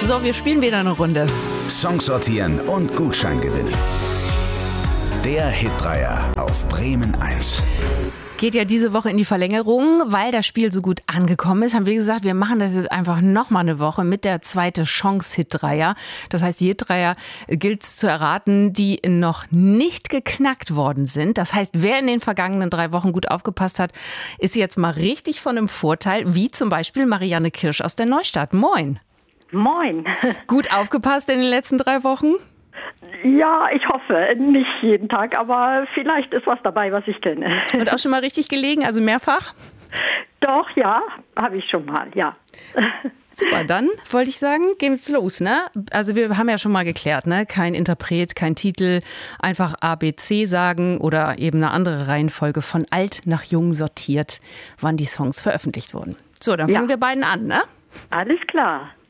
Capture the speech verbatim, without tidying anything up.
So, wir spielen wieder eine Runde. Songs sortieren und Gutschein gewinnen. Der Hitdreier auf Bremen eins. Geht ja diese Woche in die Verlängerung, weil das Spiel so gut angekommen ist. Haben wir gesagt, wir machen das jetzt einfach nochmal eine Woche mit der zweite Chance Hitdreier. Das heißt, die Hitdreier gilt es zu erraten, die noch nicht geknackt worden sind. Das heißt, wer in den vergangenen drei Wochen gut aufgepasst hat, ist jetzt mal richtig von einem Vorteil, wie zum Beispiel Marianne Kirsch aus der Neustadt. Moin. Moin. Gut aufgepasst in den letzten drei Wochen? Ja, ich hoffe. Nicht jeden Tag, aber vielleicht ist was dabei, was ich kenne. Und auch schon mal richtig gelegen, also mehrfach? Doch, ja, habe ich schon mal, ja. Super, dann wollte ich sagen, geht's los, ne? Also wir haben ja schon mal geklärt, ne? Kein Interpret, kein Titel, einfach A, B, C sagen oder eben eine andere Reihenfolge von alt nach jung sortiert, wann die Songs veröffentlicht wurden. So, dann fangen Ja. wir beiden an, ne? Alles klar.